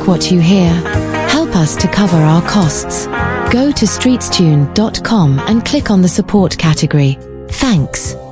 what you hear. Help us to cover our costs. Go to streetstune.com and click on the support category. Thanks.